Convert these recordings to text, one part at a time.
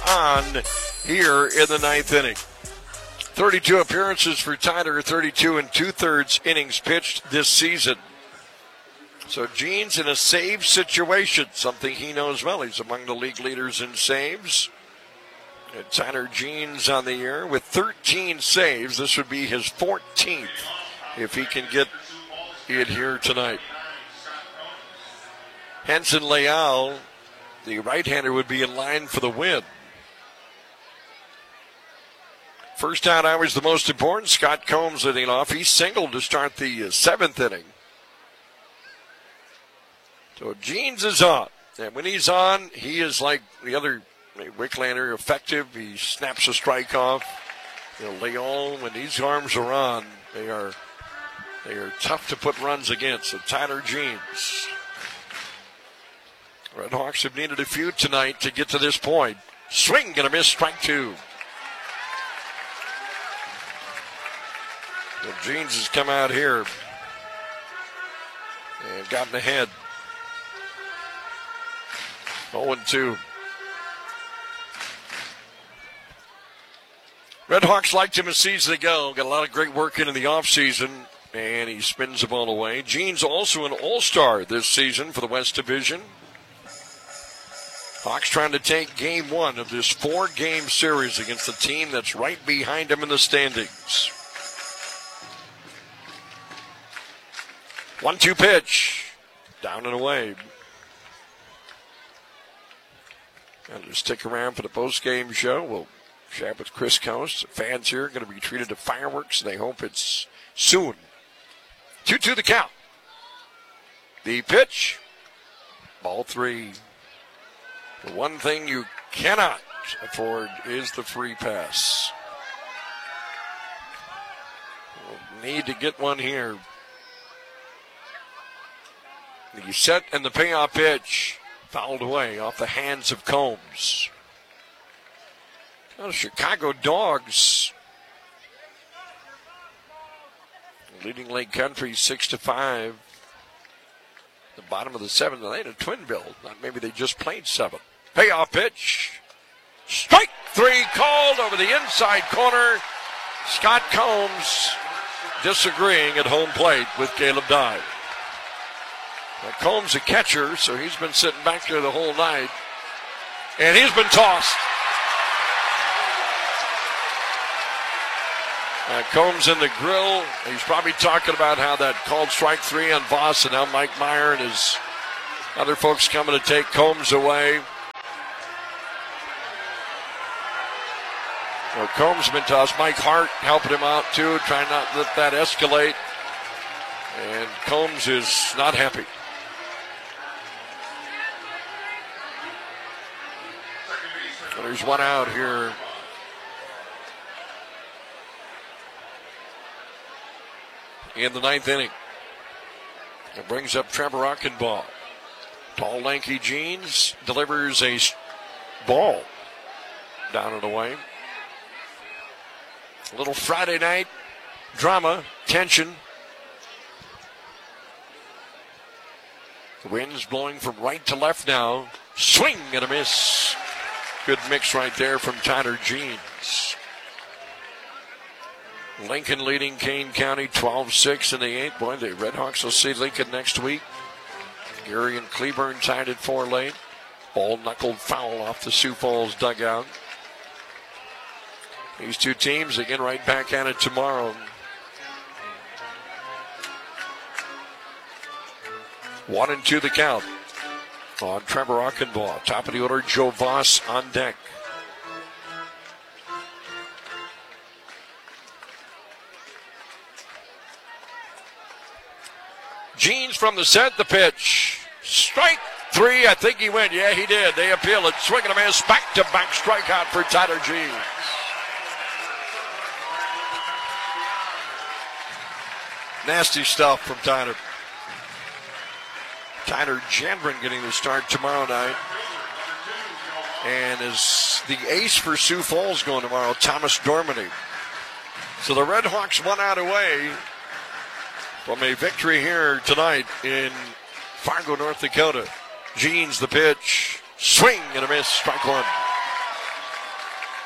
on here in the ninth inning. 32 appearances for Tyler, 32 and 2/3 innings pitched this season. So Jeans in a save situation, something he knows well. He's among the league leaders in saves. And Tyler Jeans on the year with 13 saves. This would be his 14th if he can get it here tonight. Henson Leal, the right-hander, would be in line for the win. First out hour is the most important. Scott Combs leading off. He singled to start the seventh inning. So Jeans is on. And when he's on, he is like the other Wicklander, effective. He snaps a strike off. Leon, when these arms are on, they are tough to put runs against. So Tyler Jeans. Red Hawks have needed a few tonight to get to this point. Swing and a miss, strike two. So Jeans has come out here and gotten ahead. 0-2. Red Hawks liked him a season ago. Got a lot of great work in the offseason, and he spins the ball away. Jeans also an all-star this season for the West Division. Hawks trying to take game one of this 4-game series against the team that's right behind them in the standings. 1-2 pitch. Down and away. And just stick around for the post-game show. We'll chat with Chris Coast. Fans here are going to be treated to fireworks, and they hope it's soon. 2-2 the count. The pitch. Ball three. The one thing you cannot afford is the free pass. We'll need to get one here. The set and the payoff pitch. Fouled away off the hands of Combs. Now the Chicago Dogs leading Lake Country 6-5. The bottom of the seventh. They had a twin bill. Maybe they just played 7. Payoff pitch. Strike three called over the inside corner. Scott Combs disagreeing at home plate with Caleb Dye. Now Combs a catcher, so he's been sitting back there the whole night. And he's been tossed. Combs in the grill. He's probably talking about how that called strike three on Voss, and now Mike Meyer and his other folks coming to take Combs away. Well, Combs has been tossed. Mike Hart helping him out too, trying not to let that escalate. And Combs is not happy. Well, there's one out here. In the ninth inning. It brings up Trevor Ockenbaugh. Tall, lanky Jeans delivers a ball down and away. A little Friday night drama, tension. The wind's blowing from right to left now. Swing and a miss. Good mix right there from Tyler Jeans. Lincoln leading Kane County 12-6 in the 8th. Boy, the Red Hawks will see Lincoln next week. Gary and Cleburne tied at 4 late. Ball knuckled foul off the Sioux Falls dugout. These two teams again right back at it tomorrow. 1-2 the count on Trevor Ockenbaugh. Top of the order, Joe Voss on deck. Jeans from the set, the pitch. Strike three, I think he went. Yeah, he did. They appeal it. Swing and a miss. Back-to-back strikeout for Tyler Jeans. Nasty stuff from Tyler. Tyler Gendron getting the start tomorrow night. And is the ace for Sioux Falls going tomorrow, Thomas Dormany. So the Red Hawks 1 out away from a victory here tonight in Fargo, North Dakota. Jeans the pitch. Swing and a miss. Strike one.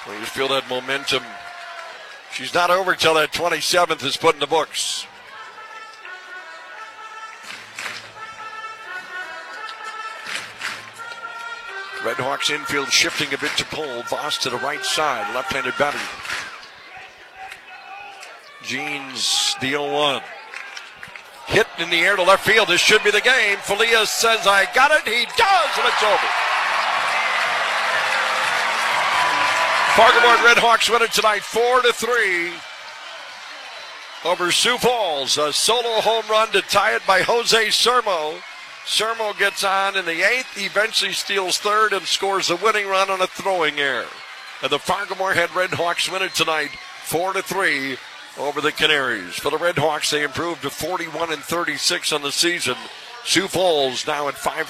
Wethersfield had momentum. She's not over till that 27th is put in the books. Redhawks infield shifting a bit to pull. Voss to the right side, left-handed batter. Jeans, the 0-1. Hit in the air to left field. This should be the game. Falia says, I got it. He does, and it's over. Fargo-Moorhead Redhawks win it tonight 4-3 over Sioux Falls. A solo home run to tie it by Jose Sermo. Sermo gets on in the 8th, eventually steals 3rd and scores the winning run on a throwing error. And the Fargo-Moorhead Redhawks win it tonight 4-3 over the Canaries. For the Redhawks, they improved to 41-36 on the season. Sioux Falls now at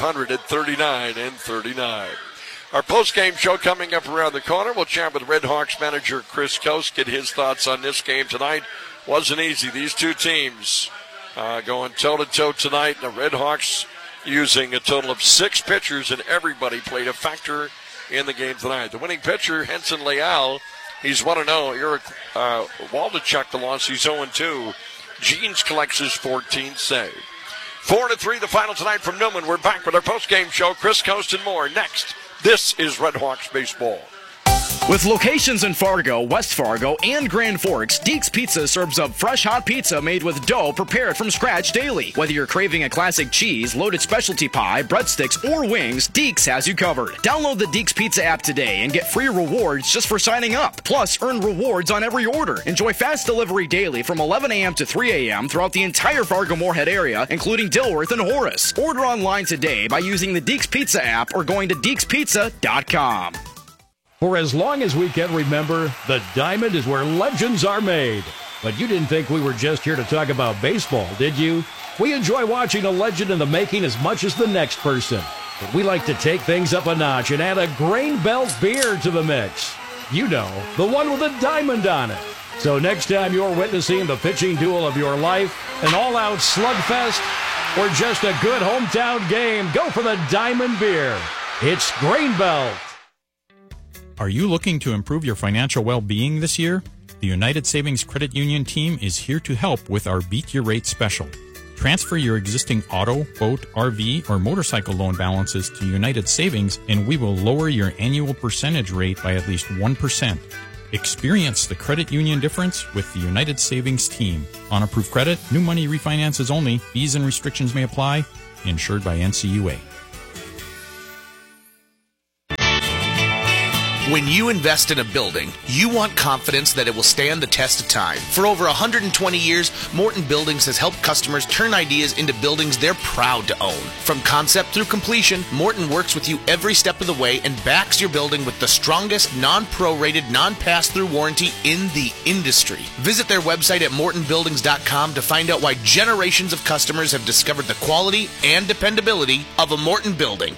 539-39. Our post-game show coming up around the corner. We'll chat with Redhawks manager Chris Coast, get his thoughts on this game tonight. Wasn't easy. These two teams going toe-to-toe tonight. The Redhawks using a total of 6 pitchers, and everybody played a factor in the game tonight. The winning pitcher, Henson Leal, he's 1-0. Eric Waldachuk, the loss, he's 0-2. Jeans collects his 14th save. 4-3, the final tonight from Newman. We're back with our post-game show. Chris Coast and more next. This is Redhawks baseball. With locations in Fargo, West Fargo, and Grand Forks, Deeks Pizza serves up fresh hot pizza made with dough prepared from scratch daily. Whether you're craving a classic cheese, loaded specialty pie, breadsticks, or wings, Deeks has you covered. Download the Deeks Pizza app today and get free rewards just for signing up. Plus, earn rewards on every order. Enjoy fast delivery daily from 11 a.m. to 3 a.m. throughout the entire Fargo-Moorhead area, including Dilworth and Horace. Order online today by using the Deeks Pizza app or going to deekspizza.com. For as long as we can remember, the Diamond is where legends are made. But you didn't think we were just here to talk about baseball, did you? We enjoy watching a legend in the making as much as the next person. But we like to take things up a notch and add a Grain Belt beer to the mix. You know, the one with a diamond on it. So next time you're witnessing the pitching duel of your life, an all-out slugfest, or just a good hometown game, go for the Diamond beer. It's Grain Belt. Are you looking to improve your financial well-being this year? The United Savings Credit Union team is here to help with our Beat Your Rate special. Transfer your existing auto, boat, RV, or motorcycle loan balances to United Savings, and we will lower your annual percentage rate by at least 1%. Experience the credit union difference with the United Savings team. On approved credit, new money refinances only. Fees and restrictions may apply. Insured by NCUA. When you invest in a building, you want confidence that it will stand the test of time. For over 120 years, Morton Buildings has helped customers turn ideas into buildings they're proud to own. From concept through completion, Morton works with you every step of the way and backs your building with the strongest non-prorated, non-pass-through warranty in the industry. Visit their website at mortonbuildings.com to find out why generations of customers have discovered the quality and dependability of a Morton building.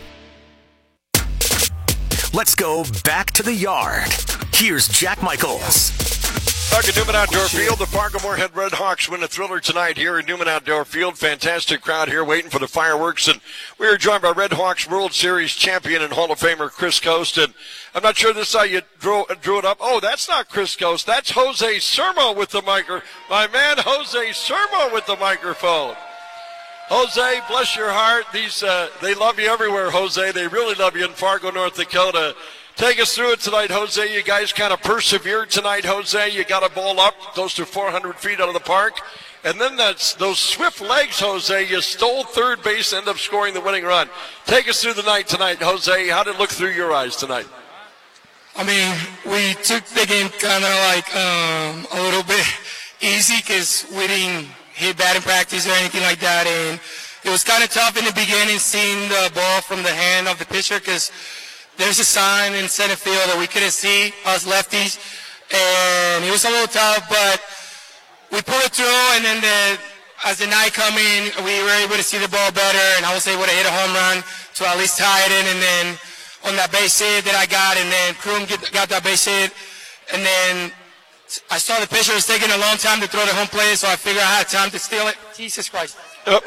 Let's go back to the yard. Here's Jack Michaels. Back at Newman Outdoor Field, the Fargo-Moorhead Redhawks win a thriller tonight here at Newman Outdoor Field. Fantastic crowd here waiting for the fireworks. And we are joined by Redhawks World Series champion and Hall of Famer Chris Coast. And I'm not sure this is how you drew it up. Oh, that's not Chris Coast. That's Jose Sermo with the microphone. My man Jose Sermo with the microphone. Jose, bless your heart. They love you everywhere, Jose. They really love you in Fargo, North Dakota. Take us through it tonight, Jose. You guys kind of persevered tonight, Jose. You got a ball up close to 400 feet out of the park. And then those swift legs, Jose, you stole third base, ended up scoring the winning run. Take us through the night tonight, Jose. How did it look through your eyes tonight? I mean, we took the game kind of like a little bit easy because we didn't hit batting practice or anything like that, and it was kind of tough in the beginning seeing the ball from the hand of the pitcher because there's a sign in center field that we couldn't see, us lefties, and it was a little tough, but we pulled it through, and then as the night come in, we were able to see the ball better, and I was able to hit a home run to at least tie it in, and then on that base hit that I got, and then Kroom got that base hit, and then I saw the pitcher was taking a long time to throw the home plate, so I figured I had time to steal it. Jesus Christ. Oh.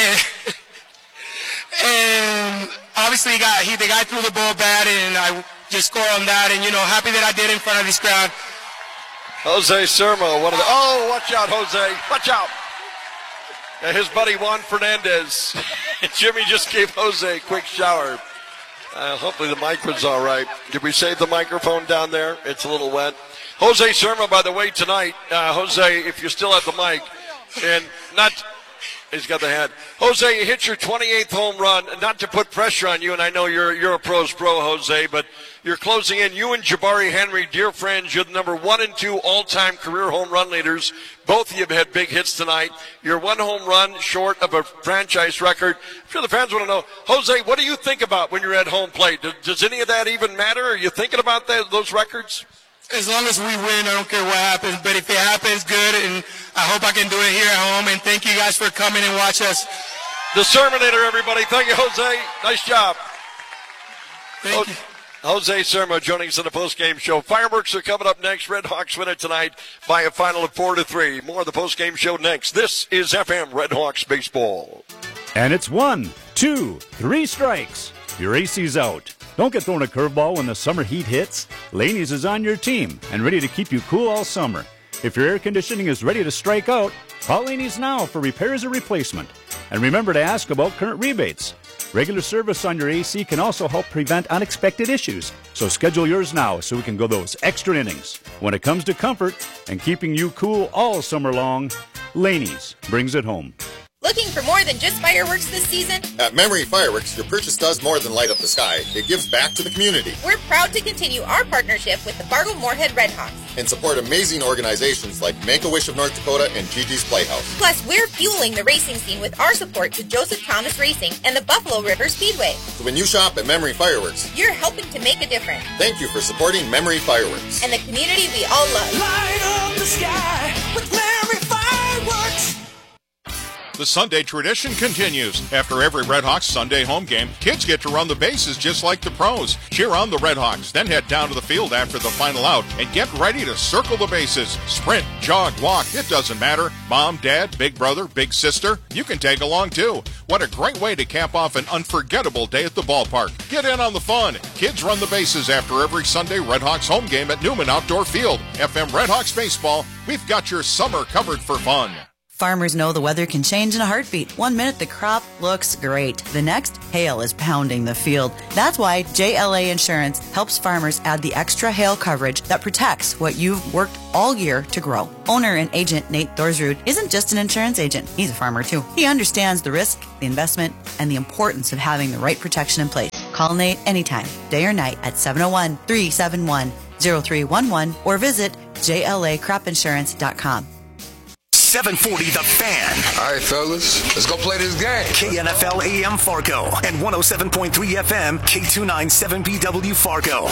and obviously the guy threw the ball bad, and I to score on that, and, happy that I did in front of this crowd. Jose Sermo, one of the, watch out, Jose, watch out. And his buddy Juan Fernandez. Jimmy just gave Jose a quick shower. Hopefully the mic was all right. Did we save the microphone down there? It's a little wet. Jose Sermo, by the way, tonight, Jose, if you're still at the mic, and he's got the hat. Jose, you hit your 28th home run, not to put pressure on you, and I know you're a pro's pro, Jose, but you're closing in. You and Jabari Henry, dear friends, you're the number 1 and 2 all-time career home run leaders. Both of you have had big hits tonight. You're 1 home run short of a franchise record. I'm sure the fans want to know, Jose, what do you think about when you're at home plate? Does any of that even matter? Are you thinking about those records? As long as we win, I don't care what happens. But if it happens, good, and I hope I can do it here at home. And thank you guys for coming and watch us. The Serminator, everybody. Thank you, Jose. Nice job. Thank you. Jose Sermo joining us on the postgame show. Fireworks are coming up next. Red Hawks win it tonight by a final of 4-3. More of the postgame show next. This is FM Red Hawks baseball. And it's 1, 2, 3 strikes. Your AC's out. Don't get thrown a curveball when the summer heat hits. Laney's is on your team and ready to keep you cool all summer. If your air conditioning is ready to strike out, call Laney's now for repairs or replacement. And remember to ask about current rebates. Regular service on your AC can also help prevent unexpected issues. So schedule yours now so we can go those extra innings. When it comes to comfort and keeping you cool all summer long, Laney's brings it home. Looking for more than just fireworks this season? At Memory Fireworks, your purchase does more than light up the sky. It gives back to the community. We're proud to continue our partnership with the Fargo-Moorhead Red Hawks and support amazing organizations like Make-A-Wish of North Dakota and Gigi's Playhouse. Plus, we're fueling the racing scene with our support to Joseph Thomas Racing and the Buffalo River Speedway. So when you shop at Memory Fireworks, you're helping to make a difference. Thank you for supporting Memory Fireworks. And the community we all love. Light up the sky with Memory Fireworks. The Sunday tradition continues. After every Red Hawks Sunday home game, kids get to run the bases just like the pros. Cheer on the Red Hawks, then head down to the field after the final out and get ready to circle the bases. Sprint, jog, walk, it doesn't matter. Mom, dad, big brother, big sister, you can tag along too. What a great way to cap off an unforgettable day at the ballpark. Get in on the fun. Kids run the bases after every Sunday Red Hawks home game at Newman Outdoor Field. FM Red Hawks Baseball, we've got your summer covered for fun. Farmers know the weather can change in a heartbeat. 1 minute the crop looks great. The next, hail is pounding the field. That's why JLA Insurance helps farmers add the extra hail coverage that protects what you've worked all year to grow. Owner and agent Nate Thorsrud isn't just an insurance agent. He's a farmer too. He understands the risk, the investment, and the importance of having the right protection in place. Call Nate anytime, day or night at 701-371-0311 or visit JLACropinsurance.com. 740 The Fan. All right, fellas, let's go play this game. KNFL AM Fargo and 107.3 FM K297BW Fargo.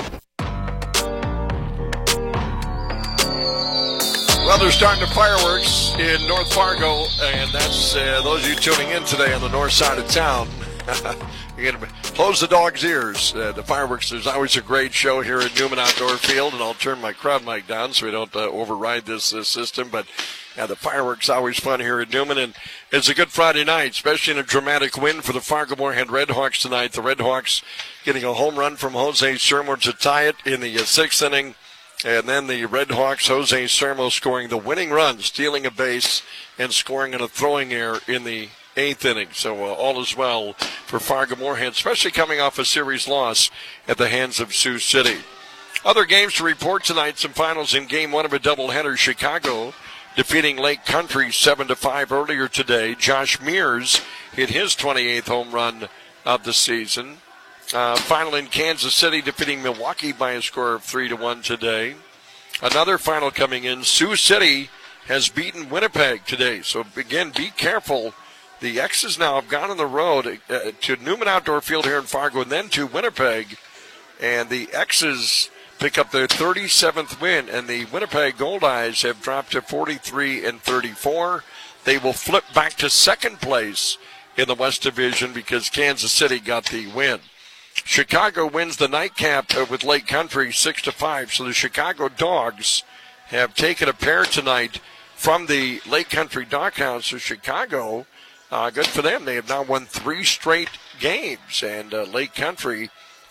Well, they're starting the fireworks in North Fargo, and that's those of you tuning in today on the north side of town. You're going to close the dog's ears. The fireworks, there's always a great show here at Newman Outdoor Field, and I'll turn my crowd mic down so we don't override this system, but the fireworks always fun here at Newman, and it's a good Friday night, especially in a dramatic win for the Fargo-Moorhead Red Hawks tonight. The Red Hawks getting a home run from Jose Sermo to tie it in the sixth inning, and then the Red Hawks, Jose Sermo scoring the winning run, stealing a base and scoring on a throwing error in the eighth inning. So all is well for Fargo-Moorhead, especially coming off a series loss at the hands of Sioux City. Other games to report tonight, some finals in Game 1 of a doubleheader. Chicago defeating Lake Country 7-5 earlier today. Josh Mears hit his 28th home run of the season. Final in Kansas City defeating Milwaukee by a score of 3-1 today. Another final coming in. Sioux City has beaten Winnipeg today. So again, be careful. The X's now have gone on the road to Newman Outdoor Field here in Fargo and then to Winnipeg. And the X's pick up their 37th win, and the Winnipeg Goldeyes have dropped to 43-34. They will flip back to second place in the West Division because Kansas City got the win. Chicago wins the nightcap with Lake Country 6-5. So the Chicago Dogs have taken a pair tonight from the Lake Country Doghounds. So Chicago, good for them. They have now won 3 straight games, and Lake Country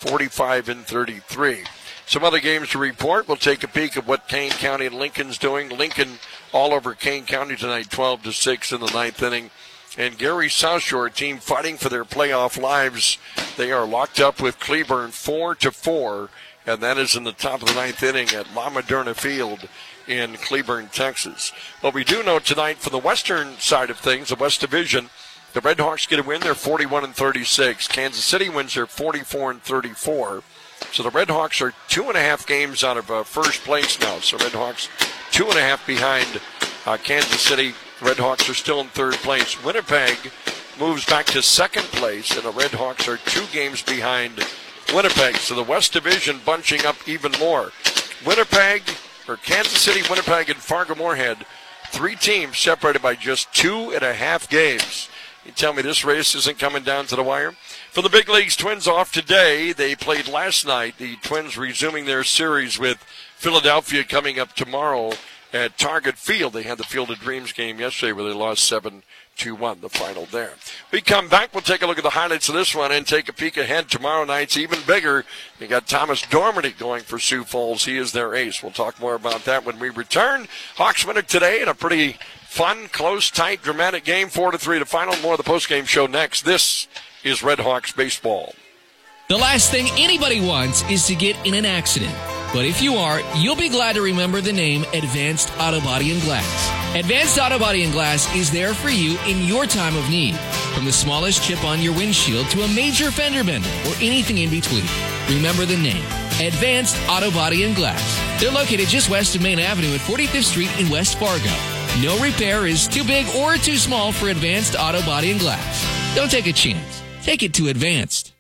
45-33. Some other games to report. We'll take a peek at what Kane County and Lincoln's doing. Lincoln all over Kane County tonight, 12-6 in the ninth inning. And Gary South Shore, team fighting for their playoff lives. They are locked up with Cleburne 4-4, and that is in the top of the ninth inning at La Moderna Field in Cleburne, Texas. But we do know tonight for the western side of things, the West Division, the Red Hawks get a win. They're 41-36. Kansas City wins. They're 44-34. So the Red Hawks are 2.5 games out of first place now. So Red Hawks 2.5 behind Kansas City. Red Hawks are still in third place. Winnipeg moves back to second place, and the Red Hawks are 2 games behind Winnipeg. So the West Division bunching up even more. Kansas City, Winnipeg, and Fargo-Moorhead, 3 teams separated by just 2.5 games. You tell me this race isn't coming down to the wire? For the big leagues, Twins off today. They played last night. The Twins resuming their series with Philadelphia coming up tomorrow at Target Field. They had the Field of Dreams game yesterday where they lost 7-1, the final there. We come back, we'll take a look at the highlights of this one and take a peek ahead. Tomorrow night's even bigger. They got Thomas Dormady going for Sioux Falls. He is their ace. We'll talk more about that when we return. Hawks win it today in a pretty fun, close, tight, dramatic game, 4-3 to final. More of the postgame show next. This is Red Hawks baseball. The last thing anybody wants is to get in an accident. But if you are, you'll be glad to remember the name Advanced Auto Body and Glass. Advanced Auto Body and Glass is there for you in your time of need. From the smallest chip on your windshield to a major fender bender or anything in between. Remember the name, Advanced Auto Body and Glass. They're located just west of Main Avenue at 45th Street in West Fargo. No repair is too big or too small for Advanced Auto Body and Glass. Don't take a chance. Take it to Advanced.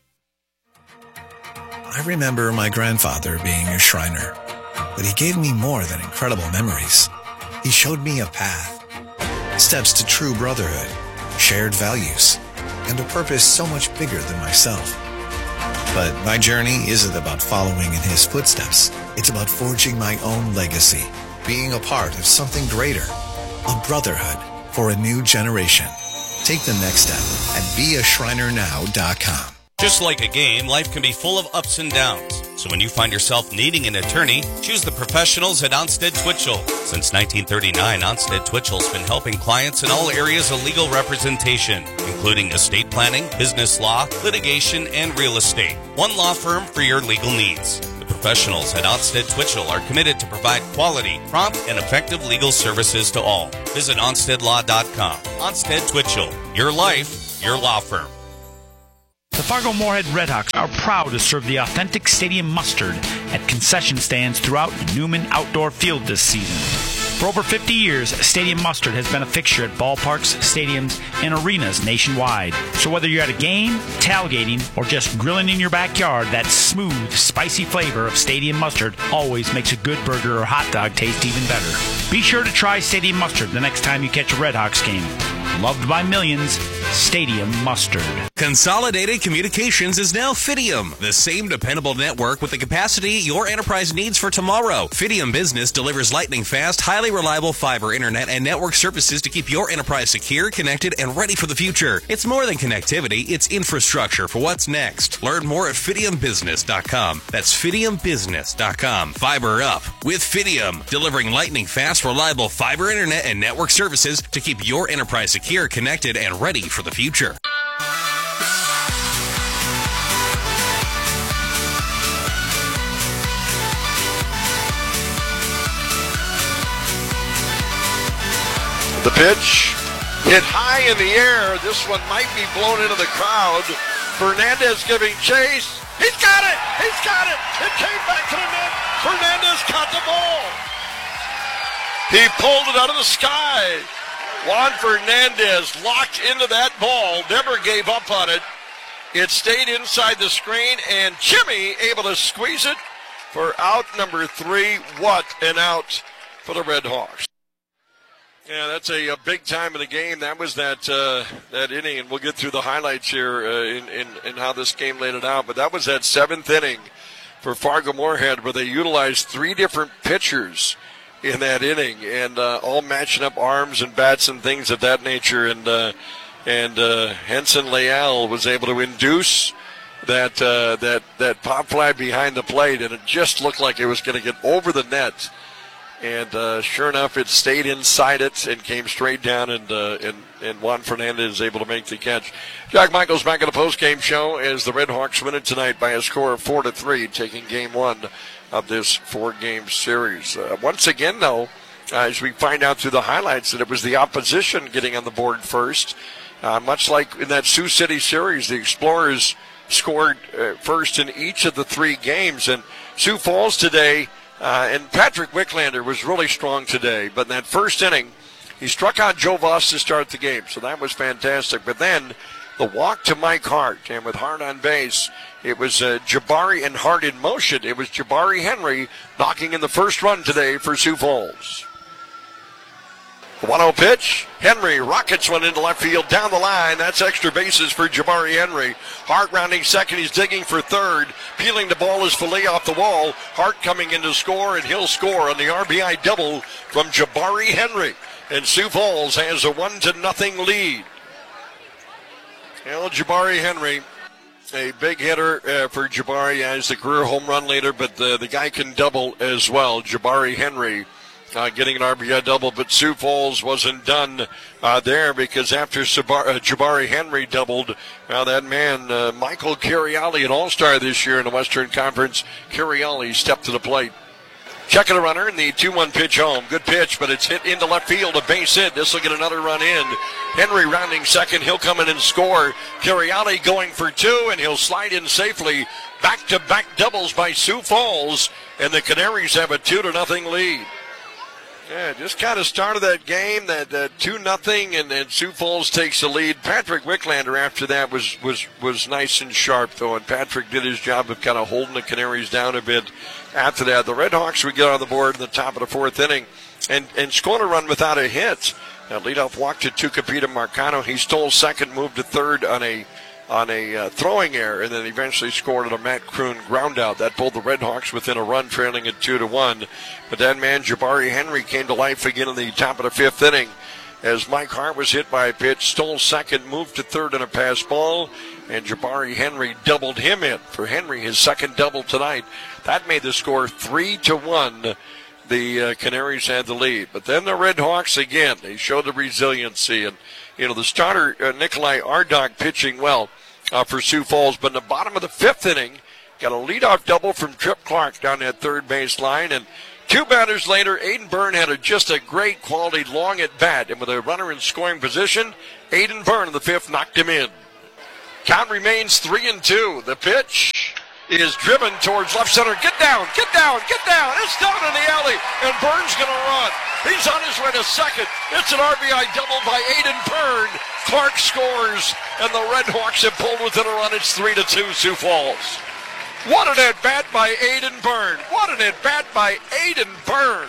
I remember my grandfather being a Shriner, but he gave me more than incredible memories. He showed me a path, steps to true brotherhood, shared values, and a purpose so much bigger than myself. But my journey isn't about following in his footsteps. It's about forging my own legacy, being a part of something greater, a brotherhood for a new generation. Take the next step at beashrinernow.com. Just like a game, life can be full of ups and downs. So when you find yourself needing an attorney, choose the professionals at Onstead Twitchell. Since 1939, Onstead Twitchell's been helping clients in all areas of legal representation, including estate planning, business law, litigation, and real estate. One law firm for your legal needs. The professionals at Onstead Twitchell are committed to provide quality, prompt, and effective legal services to all. Visit OnsteadLaw.com. Onstead Twitchell. Your life, your law firm. The Fargo-Moorhead Redhawks are proud to serve the authentic stadium mustard at concession stands throughout Newman Outdoor Field this season. For over 50 years, Stadium Mustard has been a fixture at ballparks, stadiums, and arenas nationwide. So whether you're at a game, tailgating, or just grilling in your backyard, that smooth, spicy flavor of Stadium Mustard always makes a good burger or hot dog taste even better. Be sure to try Stadium Mustard the next time you catch a Redhawks game. Loved by millions, Stadium Mustard. Consolidated Communications is now Fidium, the same dependable network with the capacity your enterprise needs for tomorrow. Fidium Business delivers lightning-fast, highly reliable fiber internet and network services to keep your enterprise secure, connected, and ready for the future. It's more than connectivity, it's infrastructure for what's next. Learn more at FidiumBusiness.com. That's FidiumBusiness.com. Fiber up with Fidium, delivering lightning-fast, reliable fiber internet and network services to keep your enterprise secure, connected, and ready for the future. The pitch hit high in the air. This one might be blown into the crowd. Fernandez giving chase. He's got it! He's got it! It came back to the net. Fernandez caught the ball. He pulled it out of the sky. Juan Fernandez locked into that ball, never gave up on it. It stayed inside the screen, and Jimmy able to squeeze it for out number 3. What an out for the Red Hawks. Yeah, that's a big time in the game. That was that inning, and we'll get through the highlights here in how this game laid it out. But that was that 7th inning for Fargo-Moorhead where they utilized 3 different pitchers in that inning, and all matching up arms and bats and things of that nature. And Henson Leal was able to induce that pop fly behind the plate, and it just looked like it was going to get over the net. And sure enough, it stayed inside it and came straight down, and Juan Fernandez is able to make the catch. Jack Michaels back at the post-game show as the Red Hawks win it tonight by a score of 4-3, taking Game 1 of this 4-game series. Once again, though, as we find out through the highlights, that it was the opposition getting on the board first. Much like in that Sioux City series, the Explorers scored first in each of the 3 games. And Sioux Falls today, and Patrick Wicklander was really strong today. But in that first inning, he struck out Joe Voss to start the game. So that was fantastic. But then the walk to Mike Hart, and with Hart on base, it was Jabari and Hart in motion. It was Jabari Henry knocking in the first run today for Sioux Falls. The 1-0 pitch. Henry rockets one into left field down the line. That's extra bases for Jabari Henry. Hart rounding second. He's digging for third. Peeling the ball is Filet off the wall. Hart coming in to score, and he'll score on the RBI double from Jabari Henry. And Sioux Falls has a 1-0 lead. Well, Jabari Henry, a big hitter for Jabari as the career home run leader, but the guy can double as well. Jabari Henry getting an RBI double, but Sioux Falls wasn't done there, because after Jabari Henry doubled, that man, Michael Cariali, an all-star this year in the Western Conference, Cariali stepped to the plate. Checking a runner in the 2-1 pitch home. Good pitch, but it's hit into left field, a base hit. This will get another run in. Henry rounding second. He'll come in and score. Cariali going for 2, and he'll slide in safely. Back-to-back doubles by Sioux Falls, and the Canaries have a 2-0 lead. Yeah, just kind of started that game, that 2-0, and then Sioux Falls takes the lead. Patrick Wicklander after that was nice and sharp, though, and Patrick did his job of kind of holding the Canaries down a bit after that. The Red Hawks would get on the board in the top of the 4th inning and scored a run without a hit. Leadoff walk to Tucupita Marcano. He stole second, moved to third on a throwing error, and then eventually scored on a Matt Kroon ground out. That pulled the Red Hawks within a run, trailing at 2-1. But that man, Jabari Henry, came to life again in the top of the 5th inning as Mike Hart was hit by a pitch, stole second, moved to third on a pass ball, and Jabari Henry doubled him in. For Henry, his second double tonight. That made the score 3-1. The Canaries had the lead. But then the Red Hawks again, they showed the resiliency. And, the starter, Nikolai Ardog, pitching well for Sioux Falls. But in the bottom of the 5th inning, got a leadoff double from Trip Clark down that third base line. And 2 batters later, Aiden Byrne had just a great quality long at bat. And with a runner in scoring position, Aiden Byrne in the 5th knocked him in. Count remains 3-2. The pitch is driven towards left center. Get down, get down, get down. It's down in the alley, and Burns going to run. He's on his way to second. It's an RBI double by Aiden Byrne. Clark scores, and the Red Hawks have pulled within a run. It's 3-2 Sioux Falls. What an at-bat by Aiden Byrne. What an at-bat by Aiden Byrne.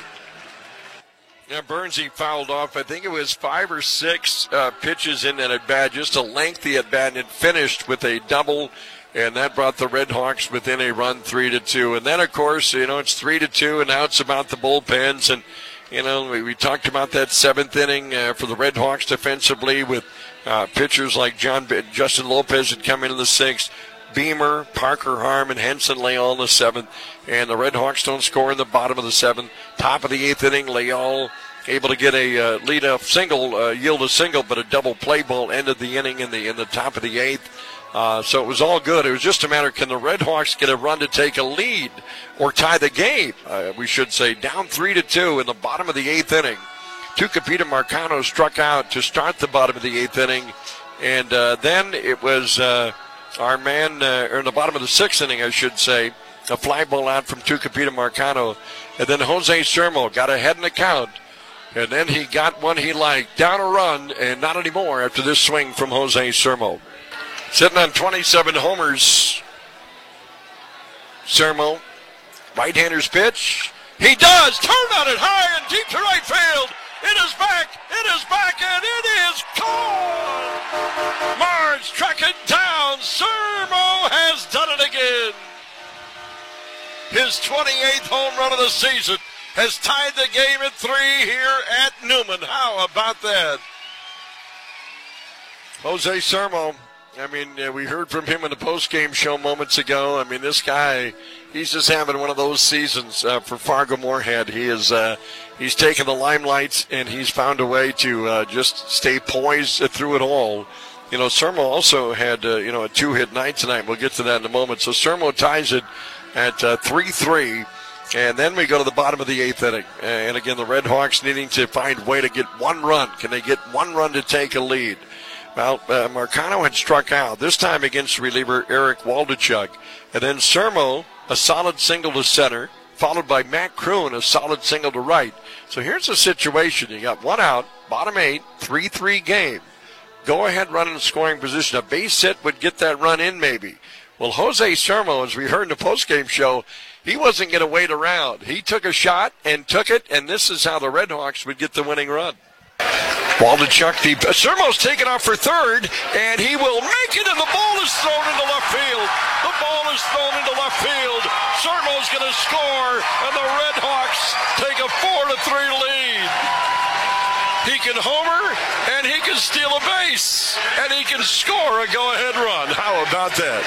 Yeah, Burns, he fouled off, I think it was 5 or 6 pitches in that at-bat, just a lengthy at-bat, and it finished with a double. And that brought the Red Hawks within a run, 3-2. And then, of course, it's 3-2, and now it's about the bullpens. And, we talked about that 7th inning for the Red Hawks defensively with pitchers like Justin Lopez had come in the 6th, Beamer, Parker Harmon, Henson Leal in the 7th. And the Red Hawks don't score in the bottom of the 7th. Top of the 8th inning, Leal able to get a leadoff single, yield a single, but a double play ball ended the inning in the top of the 8th. So it was all good. It was just a matter, can the Red Hawks get a run to take a lead or tie the game, we should say. Down 3-2 in the bottom of the 8th inning. Tucupita Marcano struck out to start the bottom of the 8th inning. And then it was our man, or in the bottom of the 6th inning, I should say, a fly ball out from Tucupita Marcano. And then Jose Sermo got ahead in the count. And then he got one he liked. Down a run, and not anymore after this swing from Jose Sermo. Sitting on 27 homers. Sermo, right-hander's pitch. He does! Turn on it high and deep to right field. It is back, and it is gone! Marge tracking down. Sermo has done it again. His 28th home run of the season has tied the game at 3 here at Newman. How about that? Jose Sermo I mean, we heard from him in the post-game show moments ago. I mean, this guy, he's just having one of those seasons for Fargo Moorhead. He's taken the limelight, and he's found a way to just stay poised through it all. You know, Sermo also had, a two-hit night tonight. We'll get to that in a moment. So Sermo ties it at 3-3. And then we go to the bottom of the 8th inning. And again, the Red Hawks needing to find a way to get one run. Can they get one run to take a lead? Well, Marcano had struck out, this time against reliever Eric Waldachuk. And then Sermo, a solid single to center, followed by Matt Kroon, a solid single to right. So here's the situation. You got one out, bottom 8, 3-3 game. Go-ahead run in scoring position. A base hit would get that run in maybe. Well, Jose Sermo, as we heard in the postgame show, he wasn't going to wait around. He took a shot and took it, and this is how the Red Hawks would get the winning run. Waldachuk, Sermo's taken off for third, and he will make it, and the ball is thrown into left field. The ball is thrown into left field. Sermo's going to score, and the Red Hawks take a 4-3 lead. He can homer, and he can steal a base, and he can score a go-ahead run. How about that?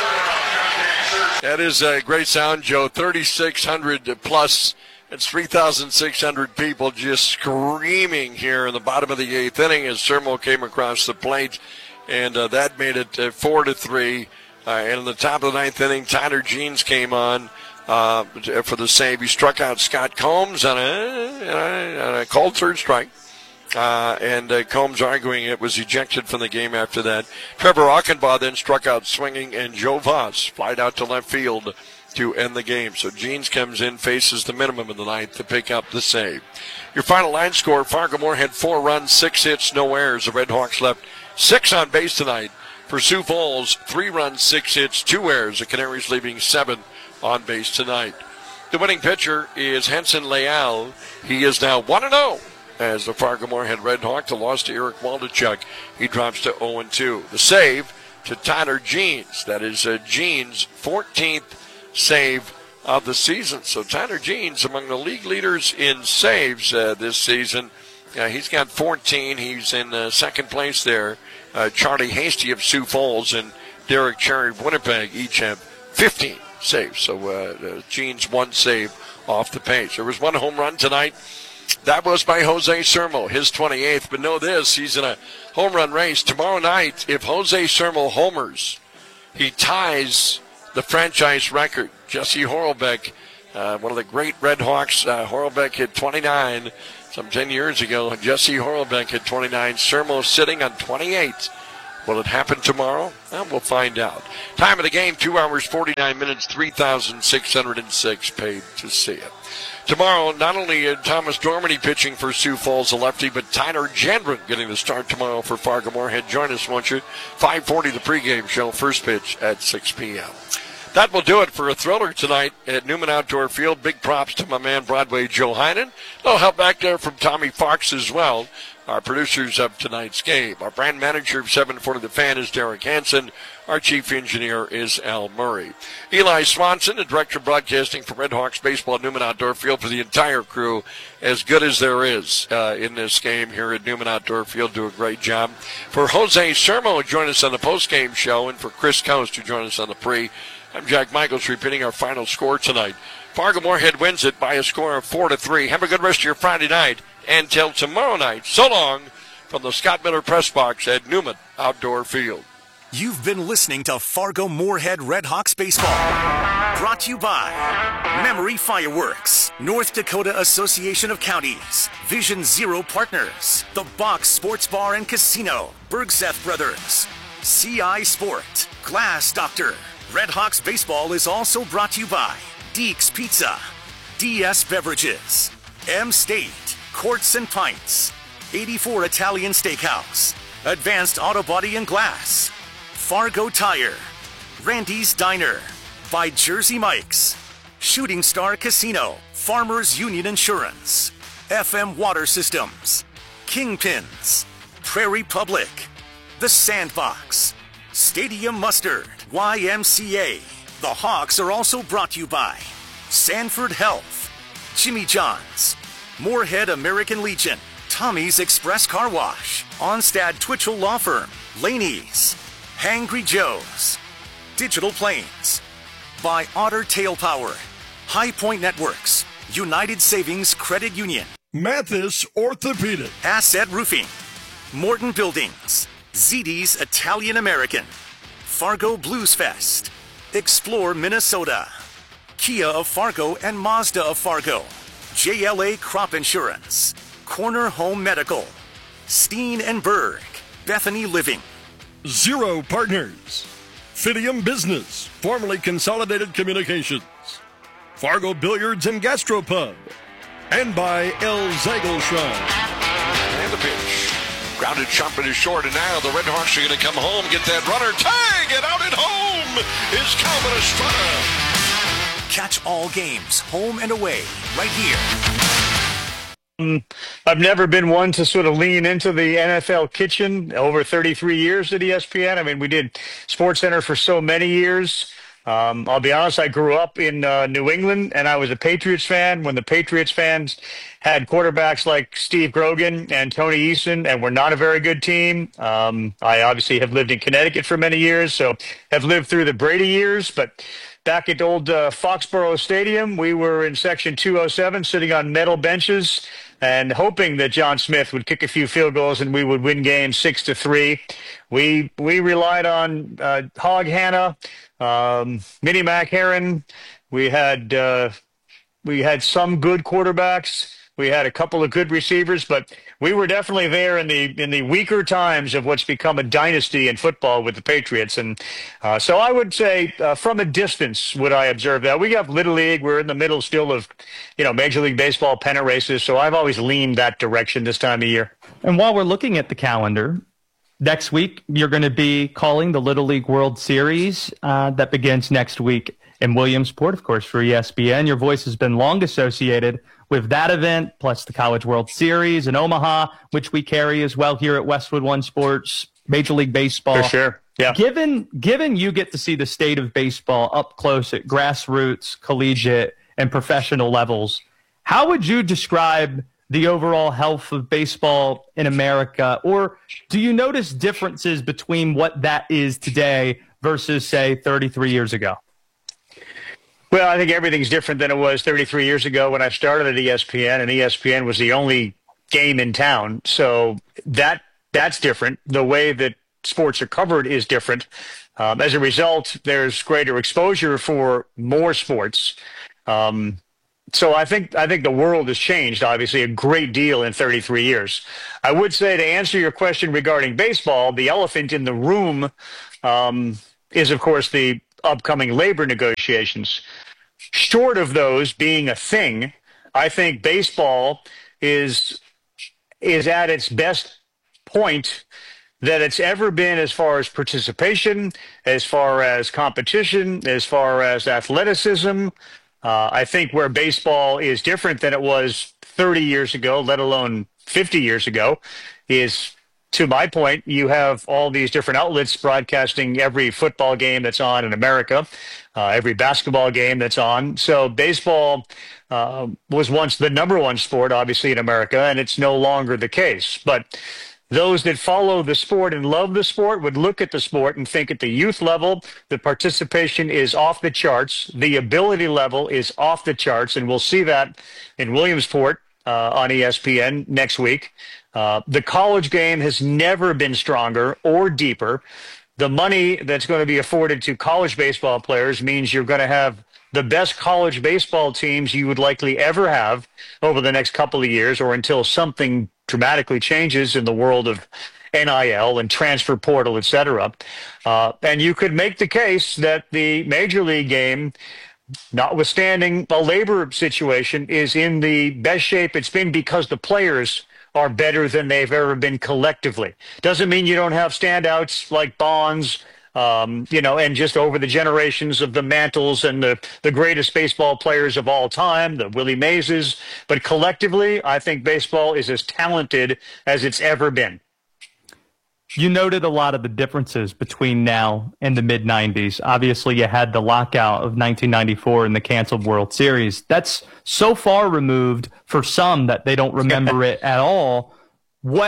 That is a great sound, Joe. 3,600 plus. It's 3,600 people just screaming here in the bottom of the 8th inning as Sermo came across the plate, and that made it 4-3. And in the top of the 9th inning, Tyler Jeans came on for the save. He struck out Scott Combs on a called third strike. And Combs arguing it was ejected from the game after that. Trevor Achenbaugh then struck out swinging, and Joe Voss flied out to left field to end the game. So Jeans comes in, faces the minimum in the 9th to pick up the save. Your final line score, Fargo Moorhead 4 runs, 6 hits, no errors. The Red Hawks left 6 on base tonight. For Sioux Falls, 3 runs, 6 hits, 2 errors. The Canaries leaving 7 on base tonight. The winning pitcher is Henson Leal. He is now 1-0. As the Fargo Moorhead Red Hawk, the loss to Eric Waldachuk, he drops to 0-2. The save to Tyler Jeans. That is Jeans' 14th save of the season. So Tyler Jeans among the league leaders in saves this season. He's got 14. He's in second place there. Charlie Hasty of Sioux Falls and Derek Cherry of Winnipeg each have 15 saves. So Jeans 1 save off the pace. There was 1 home run tonight. That was by Jose Sermo, his 28th. But know this, he's in a home run race. Tomorrow night, if Jose Sermo homers, he ties the franchise record. Jesse Horlbeck, one of the great Red Hawks. Horlbeck hit 29 some 10 years ago. Jesse Horlbeck hit 29. Sermo sitting on 28. Will it happen tomorrow? Well, we'll find out. Time of the game, 2 hours, 49 minutes, 3,606 paid to see it. Tomorrow, not only Thomas Dormady pitching for Sioux Falls, a lefty, but Tyler Gendron getting the start tomorrow for Fargo Moorhead. Join us, won't you? 5:40 the pregame show, first pitch at 6 p.m. That will do it for a thriller tonight at Newman Outdoor Field. Big props to my man Broadway Joe Heinen. No help back there from Tommy Fox as well, our producers of tonight's game. Our brand manager of 740 The Fan is Derek Hansen. Our chief engineer is Al Murray. Eli Swanson, the director of broadcasting for Red Hawks Baseball at Newman Outdoor Field, for the entire crew, as good as there is in this game here at Newman Outdoor Field. Do a great job. For Jose Sermo, join us on the postgame show, and for Chris Coast, who join us on the pre. I'm Jack Michaels, repeating our final score tonight. Fargo Moorhead wins it by a score of 4-3. Have a good rest of your Friday night. Until tomorrow night, so long from the Scott Miller Press Box at Newman Outdoor Field. You've been listening to Fargo Moorhead Red Hawks Baseball. Brought to you by Memory Fireworks, North Dakota Association of Counties, Vision Zero Partners, The Box Sports Bar and Casino, Bergseth Brothers, CI Sport, Glass Doctor. Red Hawks Baseball is also brought to you by Deeks Pizza, DS Beverages, M State, Quartz and Pints, 84 Italian Steakhouse, Advanced Auto Body and Glass, Fargo Tire, Randy's Diner, by Jersey Mike's, Shooting Star Casino, Farmers Union Insurance, FM Water Systems, Kingpins, Prairie Public, The Sandbox, Stadium Mustard, YMCA. The Hawks are also brought to you by Sanford Health, Jimmy John's, Moorhead American Legion, Tommy's Express Car Wash, Onstad Twitchell Law Firm, Laney's, Hangry Joe's, Digital Planes, by Otter Tail Power, High Point Networks, United Savings Credit Union, Mathis Orthopedic, Asset Roofing, Morton Buildings, ZD's Italian American, Fargo Blues Fest, Explore Minnesota, Kia of Fargo and Mazda of Fargo, JLA Crop Insurance, Corner Home Medical, Steen and Berg, Bethany Living, Zero Partners, Fidium Business, formerly Consolidated Communications, Fargo Billiards and Gastropub, and by El Zagelschein. And the pitch. Grounded Shumpert is short, and now the Red Hawks are going to come home, get that runner. Tag it out at home is Calvin Estrada. Catch all games, home and away, right here. I've never been one to sort of lean into the NFL kitchen over 33 years at ESPN. I mean, we did SportsCenter for so many years. I'll be honest, I grew up in New England, and I was a Patriots fan when the Patriots fans had quarterbacks like Steve Grogan and Tony Eason, and were not a very good team. I obviously have lived in Connecticut for many years, so have lived through the Brady years, but back at old Foxborough Stadium, we were in section 207 sitting on metal benches and hoping that John Smith would kick a few field goals and we would win games 6-3. We relied on Hog Hanna, Minnie Mac Heron. We had some good quarterbacks. We had a couple of good receivers, but we were definitely there in the weaker times of what's become a dynasty in football with the Patriots. And so I would say from a distance would I observe that. We have Little League. We're in the middle still of, Major League Baseball pennant races. So I've always leaned that direction this time of year. And while we're looking at the calendar, next week you're going to be calling the Little League World Series that begins next week in Williamsport, of course, for ESPN. Your voice has been long associated with that event, plus the College World Series in Omaha, which we carry as well here at Westwood One Sports, Major League Baseball. For sure, yeah. Given you get to see the state of baseball up close at grassroots, collegiate, and professional levels, how would you describe the overall health of baseball in America? Or do you notice differences between what that is today versus, say, 33 years ago? Well, I think everything's different than it was 33 years ago when I started at ESPN, and ESPN was the only game in town. So that's different. The way that sports are covered is different. As a result, there's greater exposure for more sports. So I think the world has changed, obviously, a great deal in 33 years. I would say, to answer your question regarding baseball, the elephant in the room is, of course, the upcoming labor negotiations. Short of those being a thing, I think baseball is at its best point that it's ever been as far as participation, as far as competition, as far as athleticism. I think where baseball is different than it was 30 years ago, let alone 50 years ago, is, to my point, you have all these different outlets broadcasting every football game that's on in America, every basketball game that's on. So baseball was once the number one sport, obviously, in America, and it's no longer the case. But those that follow the sport and love the sport would look at the sport and think at the youth level, the participation is off the charts. The ability level is off the charts, and we'll see that in Williamsport on ESPN next week. The college game has never been stronger or deeper. The money that's going to be afforded to college baseball players means you're going to have the best college baseball teams you would likely ever have over the next couple of years, or until something dramatically changes in the world of NIL and transfer portal, et cetera. And you could make the case that the Major League game, notwithstanding a labor situation, is in the best shape it's been because the players are better than they've ever been collectively. Doesn't mean you don't have standouts like Bonds, and just over the generations of the Mantles and the greatest baseball players of all time, the Willie Mazes. But collectively, I think baseball is as talented as it's ever been. You noted a lot of the differences between now and the mid-'90s. Obviously, you had the lockout of 1994 and the canceled World Series. That's so far removed for some that they don't remember it at all. What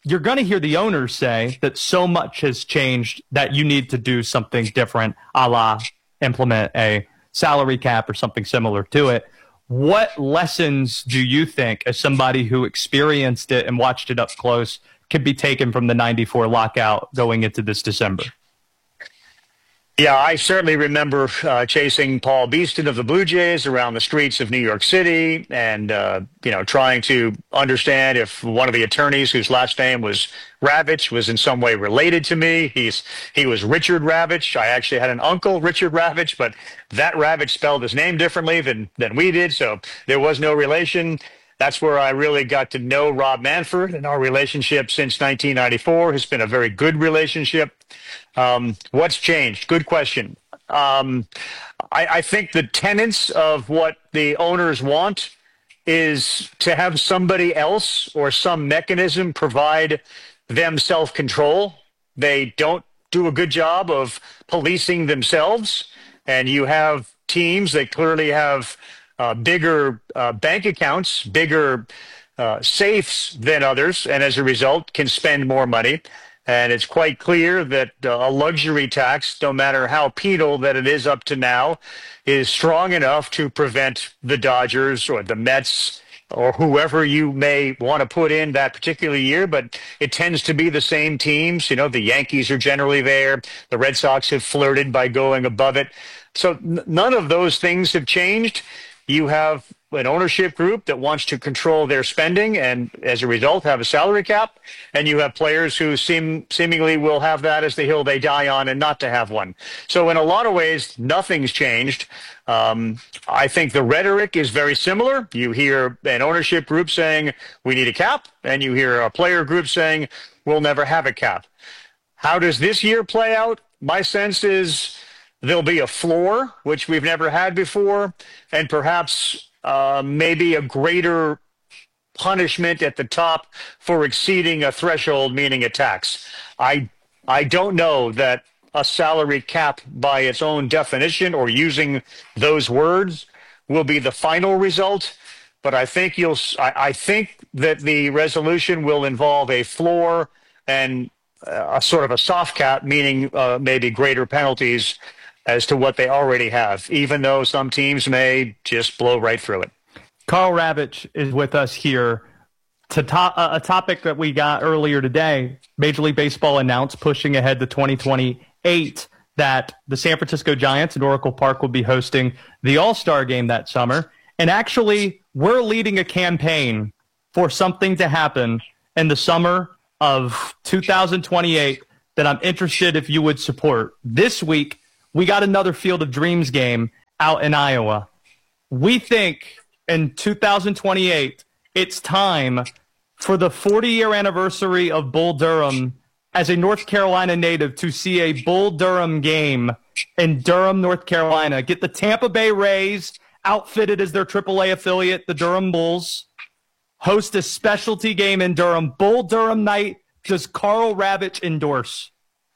you're going to hear the owners say that so much has changed that you need to do something different, a la implement a salary cap or something similar to it. What lessons do you think, as somebody who experienced it and watched it up close, could be taken from the 94 lockout going into this December? Yeah, I certainly remember chasing Paul Beeston of the Blue Jays around the streets of New York City and, trying to understand if one of the attorneys whose last name was Ravitch was in some way related to me. He was Richard Ravitch. I actually had an uncle, Richard Ravitch, but that Ravitch spelled his name differently than we did, so there was no relation. That's where I really got to know Rob Manfred, and our relationship since 1994 has been a very good relationship. What's changed? Good question. I think the tenets of what the owners want is to have somebody else or some mechanism provide them self-control. They don't do a good job of policing themselves, and you have teams that clearly have bigger bank accounts, bigger safes than others, and as a result can spend more money. And it's quite clear that a luxury tax, no matter how penal that it is up to now, is strong enough to prevent the Dodgers or the Mets or whoever you may want to put in that particular year. But it tends to be the same teams. You know, the Yankees are generally there. The Red Sox have flirted by going above it. So none of those things have changed. You have an ownership group that wants to control their spending and, as a result, have a salary cap. And you have players who seemingly will have that as the hill they die on and not to have one. So in a lot of ways, nothing's changed. I think the rhetoric is very similar. You hear an ownership group saying, we need a cap, and you hear a player group saying, we'll never have a cap. How does this year play out? My sense is there'll be a floor, which we've never had before, and perhaps maybe a greater punishment at the top for exceeding a threshold, meaning a tax. I don't know that a salary cap by its own definition or using those words will be the final result, but I think I think that the resolution will involve a floor and a sort of a soft cap, meaning maybe greater penalties as to what they already have, even though some teams may just blow right through it. Karl Ravitch is with us here to a topic that we got earlier today. Major League Baseball announced, pushing ahead to 2028, that the San Francisco Giants at Oracle Park will be hosting the All-Star Game that summer. And actually, we're leading a campaign for something to happen in the summer of 2028 that I'm interested if you would support. This week, we got another Field of Dreams game out in Iowa. We think in 2028, it's time for the 40-year anniversary of Bull Durham as a North Carolina native to see a Bull Durham game in Durham, North Carolina. Get the Tampa Bay Rays outfitted as their AAA affiliate, the Durham Bulls. Host a specialty game in Durham. Bull Durham night. Does Karl Ravitch endorse?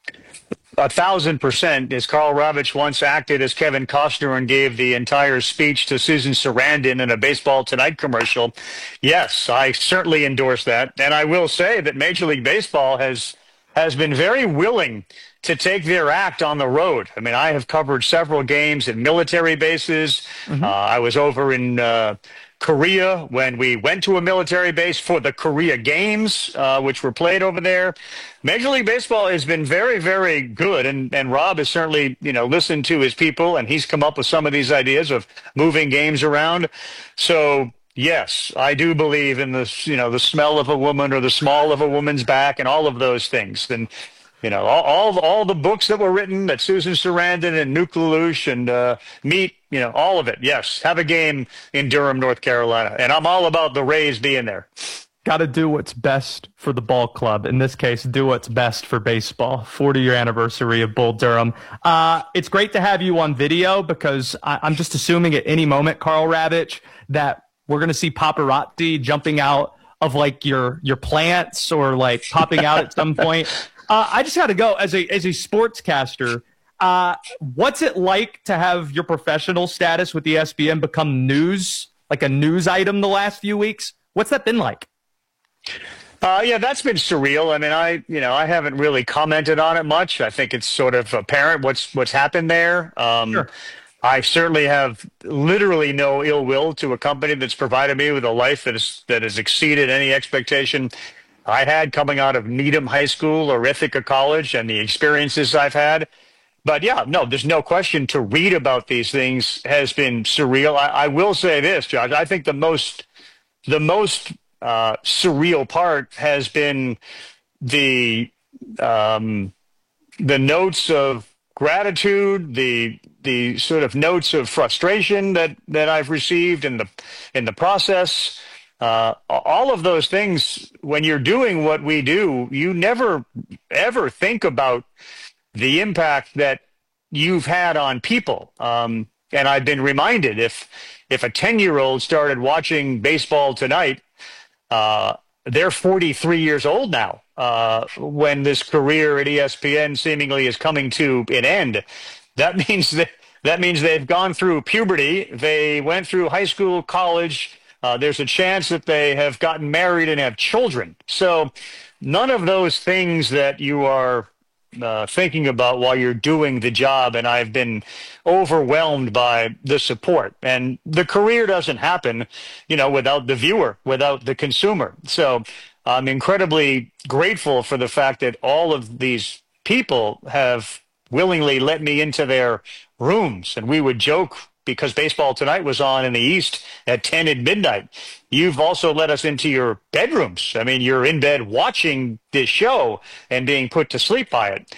1,000%. As Karl Ravitch once acted as Kevin Costner and gave the entire speech to Susan Sarandon in a Baseball Tonight commercial. Yes, I certainly endorse that. And I will say that Major League Baseball has been very willing to take their act on the road. I mean, I have covered several games at military bases. I was over in Korea when we went to a military base for the Korea Games, which were played over there. Major League Baseball has been very, very good, and Rob has certainly, listened to his people, and he's come up with some of these ideas of moving games around. So, yes, I do believe in the smell of a woman or the small of a woman's back and all of those things. And all the books that were written, that Susan Sarandon and Nuke LaLoosh and Meat, all of it. Yes, have a game in Durham, North Carolina. And I'm all about the Rays being there. Got to do what's best for the ball club. In this case, do what's best for baseball. 40-year anniversary of Bull Durham. It's great to have you on video because I'm just assuming at any moment, Karl Ravitch, that we're going to see paparazzi jumping out of your plants or popping out at some point. I just got to go as a sportscaster. What's it like to have your professional status with ESPN become news, like a news item the last few weeks? What's that been like? Yeah, that's been surreal. I mean, I haven't really commented on it much. I think it's sort of apparent what's happened there. Sure. I certainly have literally no ill will to a company that's provided me with a life that has exceeded any expectation I had coming out of Needham High School or Ithaca College and the experiences I've had. But yeah, no, there's no question to read about these things has been surreal. I will say this, Josh. I think the most surreal part has been the notes of gratitude, the sort of notes of frustration that I've received in the process. All of those things, when you're doing what we do, you never ever think about the impact that you've had on people. And I've been reminded if a 10-year-old started watching baseball tonight, they're 43 years old now when this career at ESPN seemingly is coming to an end. That means they've gone through puberty. They went through high school, college. There's a chance that they have gotten married and have children. So none of those things that you are thinking about while you're doing the job, and I've been overwhelmed by the support. And the career doesn't happen, without the viewer, without the consumer. So I'm incredibly grateful for the fact that all of these people have willingly let me into their rooms. And we would joke, because Baseball Tonight was on in the East at 10 at midnight. You've also let us into your bedrooms. I mean, you're in bed watching this show and being put to sleep by it.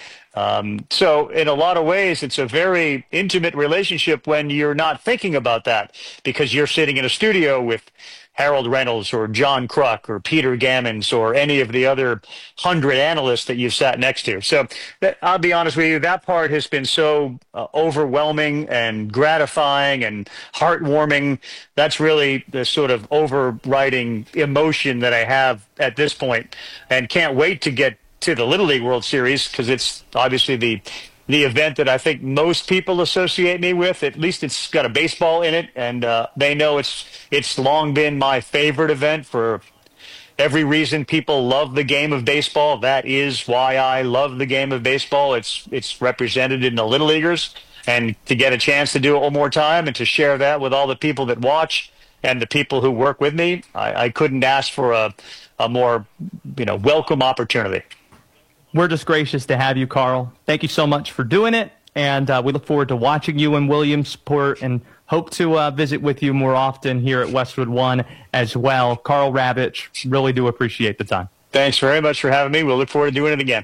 So in a lot of ways, it's a very intimate relationship when you're not thinking about that, because you're sitting in a studio with Harold Reynolds or John Kruk or Peter Gammons or any of the other 100 analysts that you've sat next to. So I'll be honest with you, that part has been so overwhelming and gratifying and heartwarming. That's really the sort of overriding emotion that I have at this point, and can't wait to get to the Little League World Series, because it's obviously the event that I think most people associate me with. At least it's got a baseball in it, and they know it's long been my favorite event for every reason people love the game of baseball. That is why I love the game of baseball. It's represented in the Little Leaguers, and to get a chance to do it one more time and to share that with all the people that watch and the people who work with me, I couldn't ask for a more welcome opportunity. We're just gracious to have you, Carl. Thank you so much for doing it, and we look forward to watching you in Williamsport and hope to visit with you more often here at Westwood One as well. Carl Ravitch, really do appreciate the time. Thanks very much for having me. We'll look forward to doing it again.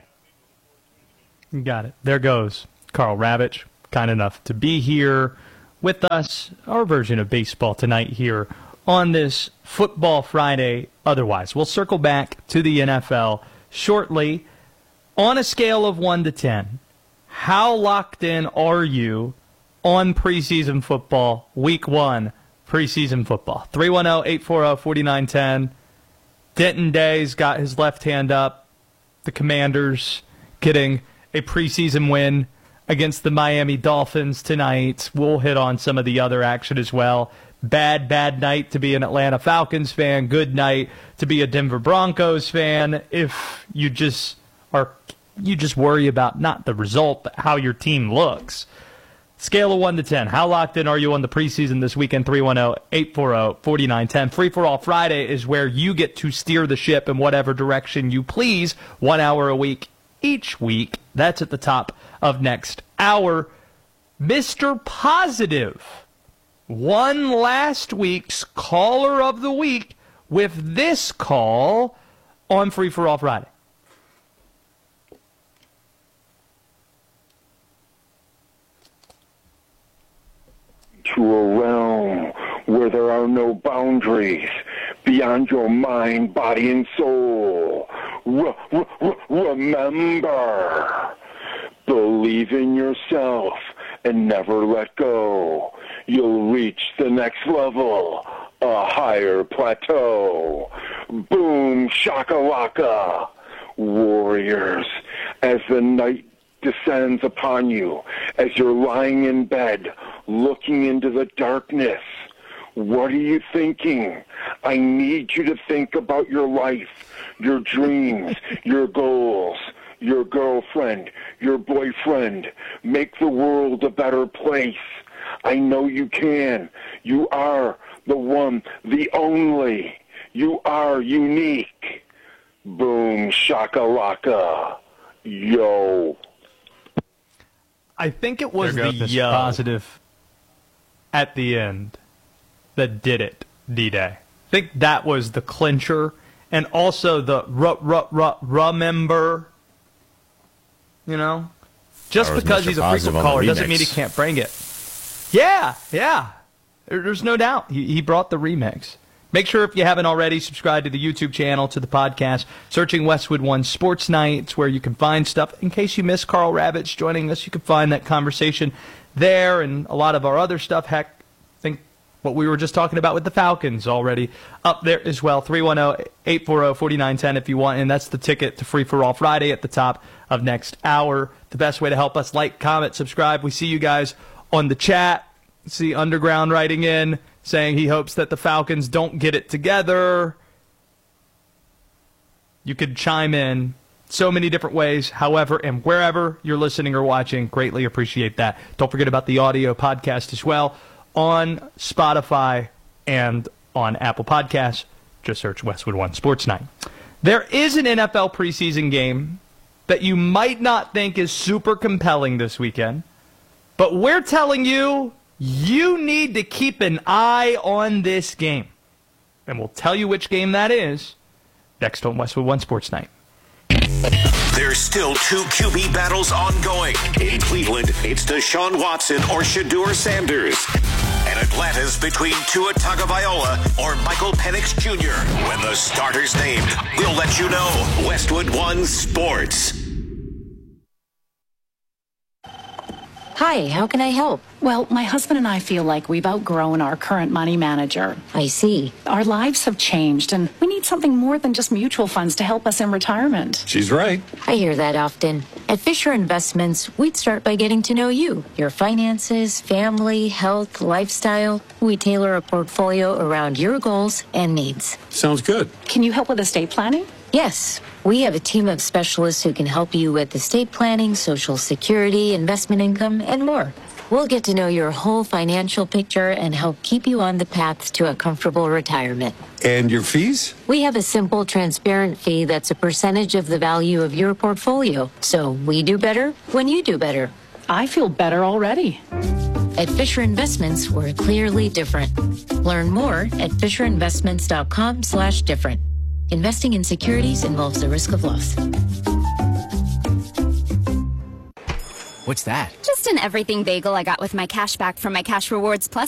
You got it. There goes Carl Ravitch, kind enough to be here with us, our version of Baseball Tonight here on this Football Friday. Otherwise, we'll circle back to the NFL shortly. On a scale of 1 to 10, how locked in are you on preseason football, week 1 preseason football? 310-840-4910. Denton Day's got his left hand up. The Commanders getting a preseason win against the Miami Dolphins tonight. We'll hit on some of the other action as well. Bad night to be an Atlanta Falcons fan. Good night to be a Denver Broncos fan. If you just worry about not the result, but how your team looks. Scale of 1 to 10. How locked in are you on the preseason this weekend? 310-840-4910. Free for All Friday is where you get to steer the ship in whatever direction you please. 1 hour a week each week. That's at the top of next hour. Mr. Positive won last week's Caller of the Week with this call on Free for All Friday. To a realm where there are no boundaries beyond your mind, body, and soul. Remember, believe in yourself and never let go. You'll reach the next level, a higher plateau. Boom, shakalaka, warriors, as the night descends upon you, as you're lying in bed, looking into the darkness. What are you thinking? I need you to think about your life. your dreams, your goals, your girlfriend, your boyfriend. Make the world a better place. I know you can. You are the one, the only. You are unique. Boom shakalaka. Yo. I think it was the yo positive at the end that did it, D-Day. I think that was the clincher, and also the remember. You know, just because he's a frequent caller doesn't mean he can't bring it. Yeah. There's no doubt he brought the remix. Make sure if you haven't already, subscribe to the YouTube channel, to the podcast, searching Westwood One Sports Nights, where you can find stuff. In case you miss Carl Ravitch joining us, you can find that conversation there and a lot of our other stuff. Heck, I think what we were just talking about with the Falcons already up there as well. 310-840-4910 if you want, and that's the ticket to Free for All Friday at the top of next hour. The best way to help us: like, comment, subscribe. We see you guys on the chat. See Underground writing in, saying he hopes that the Falcons don't get it together. You could chime in so many different ways, however and wherever you're listening or watching. Greatly appreciate that. Don't forget about the audio podcast as well on Spotify and on Apple Podcasts. Just search Westwood One Sports Night. There is an NFL preseason game that you might not think is super compelling this weekend, but we're telling you, you need to keep an eye on this game. And we'll tell you which game that is next on Westwood One Sports Night. There's still two QB battles ongoing. In Cleveland, it's Deshaun Watson or Shedeur Sanders. And Atlanta's between Tua Tagovailoa or Michael Penix Jr. When the starter's named, we'll let you know. Westwood One Sports. Hi, how can I help? Well, my husband and I feel like we've outgrown our current money manager. I see. Our lives have changed, and we need something more than just mutual funds to help us in retirement. She's right. I hear that often. At Fisher Investments, we'd start by getting to know you, your finances, family, health, lifestyle. We tailor a portfolio around your goals and needs. Sounds good. Can you help with estate planning? Yes. We have a team of specialists who can help you with estate planning, Social Security, investment income, and more. We'll get to know your whole financial picture and help keep you on the path to a comfortable retirement. And your fees? We have a simple, transparent fee that's a percentage of the value of your portfolio. So we do better when you do better. I feel better already. At Fisher Investments, we're clearly different. Learn more at FisherInvestments.com/different. Investing in securities involves the risk of loss. What's that? Just an everything bagel I got with my cash back from my Cash Rewards Plus